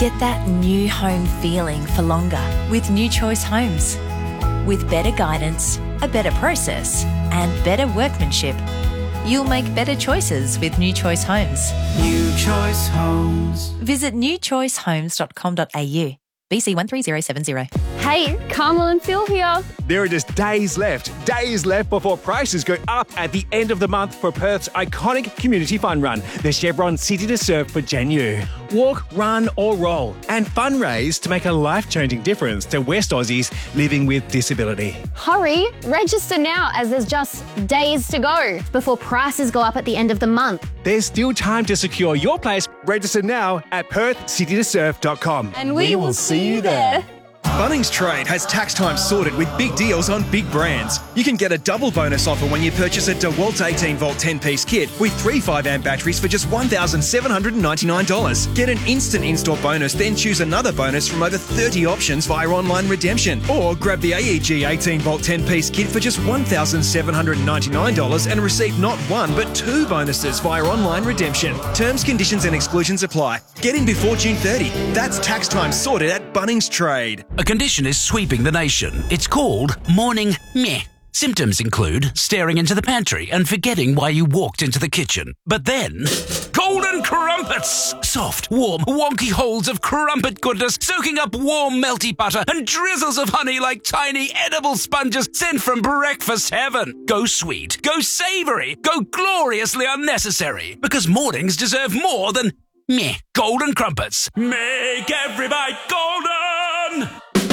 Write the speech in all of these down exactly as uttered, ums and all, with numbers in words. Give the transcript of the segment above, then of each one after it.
Get that new home feeling for longer with New Choice Homes. With better guidance, a better process, and better workmanship, you'll make better choices with New Choice Homes. New Choice Homes. Visit new choice homes dot com dot a u. B C one three zero seven zero. Hey, Carmel and Phil here. There are just days left, days left before prices go up at the end of the month for Perth's iconic community fun run, the Chevron City to Surf for Janu. Walk, run or roll and fundraise to make a life-changing difference to West Aussies living with disability. Hurry, register now as there's just days to go before prices go up at the end of the month. There's still time to secure your place. Register now at perth city to surf dot com. And we, we will see you there. Bunnings Trade has tax time sorted with big deals on big brands. You can get a double bonus offer when you purchase a DeWalt eighteen volt ten piece kit with three five amp batteries for just one thousand seven hundred ninety-nine dollars. Get an instant in-store bonus, then choose another bonus from over thirty options via online redemption. Or grab the A E G eighteen volt ten piece kit for just one thousand seven hundred ninety-nine dollars and receive not one but two bonuses via online redemption. Terms, conditions and exclusions apply. Get in before June thirtieth. That's tax time sorted at Bunnings Trade. A condition is sweeping the nation. It's called morning meh. Symptoms include staring into the pantry and forgetting why you walked into the kitchen. But then, golden crumpets! Soft, warm, wonky holes of crumpet goodness soaking up warm, melty butter and drizzles of honey like tiny edible sponges sent from breakfast heaven. Go sweet, go savoury, go gloriously unnecessary. Because mornings deserve more than meh. Golden crumpets. Make every bite golden!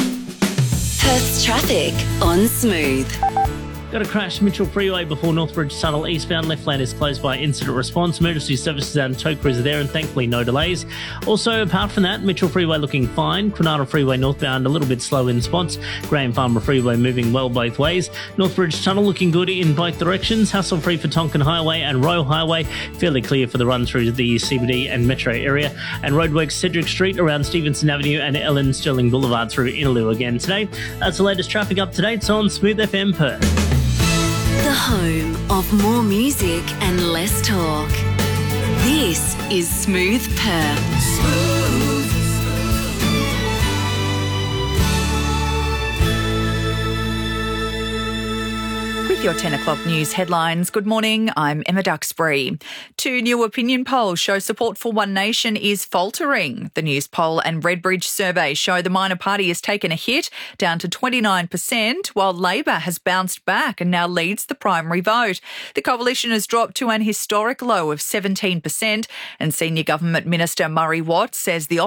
Perth's traffic on Smooth. Got a crash Mitchell Freeway before Northbridge Tunnel eastbound. Left lane is closed by incident response. Emergency services and tow crews are there and thankfully no delays. Also, apart from that, Mitchell Freeway looking fine. Quinana Freeway northbound a little bit slow in spots. Graham Farmer Freeway moving well both ways. Northbridge Tunnel looking good in both directions. Hassle free for Tonkin Highway and Royal Highway. Fairly clear for the run through the C B D and metro area. And roadworks Cedric Street around Stevenson Avenue and Ellen Sterling Boulevard through Innaloo again today. That's the latest traffic updates on Smooth F M Perth. The home of more music and less talk. This is Smooth Perth. Smooth. With your ten o'clock news headlines, good morning, I'm Emma Duxbury. Two new opinion polls show support for One Nation is faltering. The News Poll and Redbridge survey show the minor party has taken a hit, down to twenty-nine percent, while Labor has bounced back and now leads the primary vote. The coalition has dropped to an historic low of seventeen percent, and Senior Government Minister Murray Watt says the